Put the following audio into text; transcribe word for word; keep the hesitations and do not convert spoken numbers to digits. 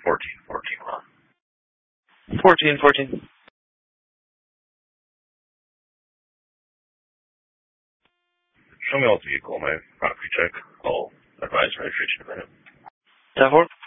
fourteen, fourteen啦。 fourteen, fourteen。 Show me all the vehicle, my property check. I'll advise registration in a minute. ten four.